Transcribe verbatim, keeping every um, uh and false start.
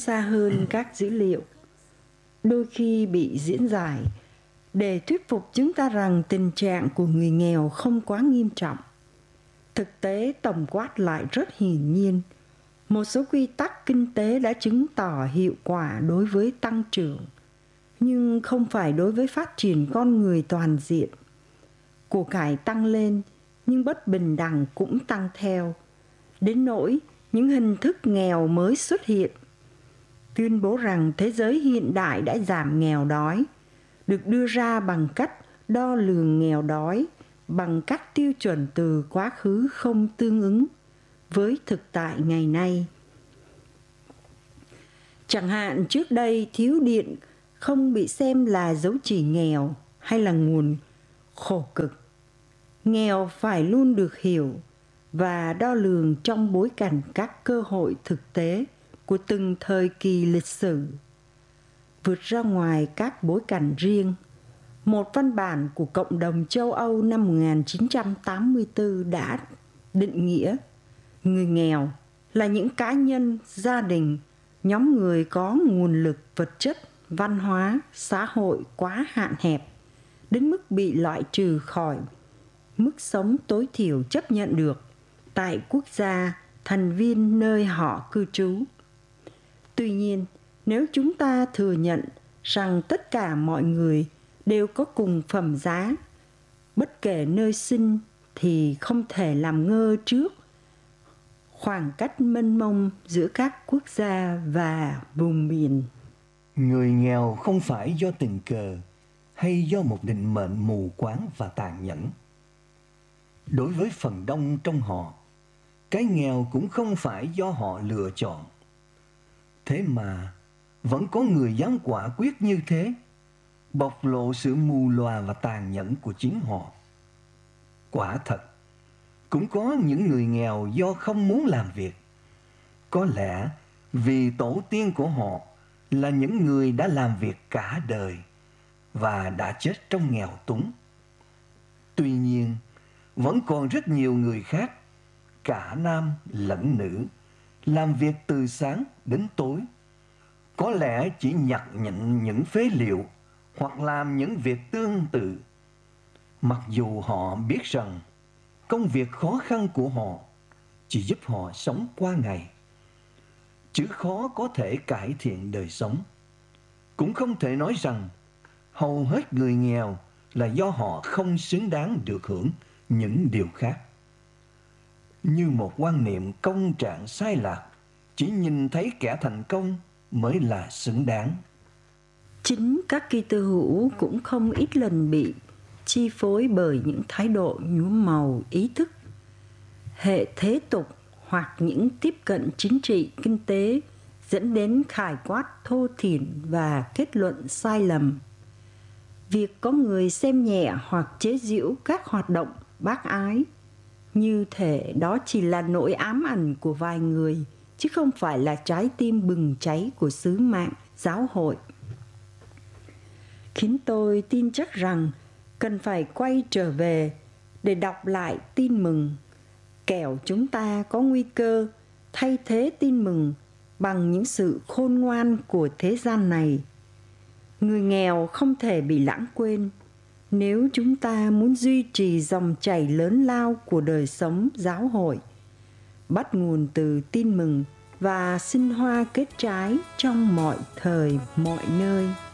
xa hơn các dữ liệu, đôi khi bị diễn giải để thuyết phục chúng ta rằng tình trạng của người nghèo không quá nghiêm trọng. Thực tế tổng quát lại rất hiển nhiên, một số quy tắc kinh tế đã chứng tỏ hiệu quả đối với tăng trưởng, nhưng không phải đối với phát triển con người toàn diện. Của cải tăng lên, nhưng bất bình đẳng cũng tăng theo, đến nỗi những hình thức nghèo mới xuất hiện. Tuyên bố rằng thế giới hiện đại đã giảm nghèo đói được đưa ra bằng cách đo lường nghèo đói bằng các tiêu chuẩn từ quá khứ không tương ứng với thực tại ngày nay. Chẳng hạn trước đây thiếu điện không bị xem là dấu chỉ nghèo hay là nguồn khổ cực. Nghèo phải luôn được hiểu và đo lường trong bối cảnh các cơ hội thực tế của từng thời kỳ lịch sử. Vượt ra ngoài các bối cảnh riêng, một văn bản của Cộng đồng châu Âu năm một nghìn chín trăm tám mươi tư đã định nghĩa người nghèo là những cá nhân, gia đình, nhóm người có nguồn lực vật chất, văn hóa, xã hội quá hạn hẹp, đến mức bị loại trừ khỏi mức sống tối thiểu chấp nhận được tại quốc gia thành viên nơi họ cư trú. Tuy nhiên, nếu chúng ta thừa nhận rằng tất cả mọi người đều có cùng phẩm giá, bất kể nơi sinh, thì không thể làm ngơ trước khoảng cách mênh mông giữa các quốc gia và vùng miền. Người nghèo không phải do tình cờ hay do một định mệnh mù quáng và tàn nhẫn. Đối với phần đông trong họ, cái nghèo cũng không phải do họ lựa chọn. Thế mà vẫn có người dám quả quyết như thế, bộc lộ sự mù lòa và tàn nhẫn của chính họ. Quả thật, cũng có những người nghèo do không muốn làm việc. Có lẽ vì tổ tiên của họ là những người đã làm việc cả đời và đã chết trong nghèo túng. Tuy nhiên, vẫn còn rất nhiều người khác, cả nam lẫn nữ, làm việc từ sáng đến tối. Có lẽ chỉ nhặt nhạnh những phế liệu hoặc làm những việc tương tự, mặc dù họ biết rằng công việc khó khăn của họ chỉ giúp họ sống qua ngày, chứ khó có thể cải thiện đời sống. Cũng không thể nói rằng hầu hết người nghèo là do họ không xứng đáng được hưởng những điều khác. Như một quan niệm công trạng sai lạc, chỉ nhìn thấy kẻ thành công mới là xứng đáng. Chính các Kitô hữu cũng không ít lần bị chi phối bởi những thái độ nhuốm màu ý thức, hệ thế tục hoặc những tiếp cận chính trị, kinh tế dẫn đến khái quát thô thiển và kết luận sai lầm. Việc có người xem nhẹ hoặc chế giễu các hoạt động bác ái như thể đó chỉ là nỗi ám ảnh của vài người, chứ không phải là trái tim bừng cháy của sứ mạng giáo hội, khiến tôi tin chắc rằng cần phải quay trở về để đọc lại tin mừng, kẻo chúng ta có nguy cơ thay thế tin mừng bằng những sự khôn ngoan của thế gian này. Người nghèo không thể bị lãng quên nếu chúng ta muốn duy trì dòng chảy lớn lao của đời sống giáo hội, bắt nguồn từ tin mừng và sinh hoa kết trái trong mọi thời mọi nơi.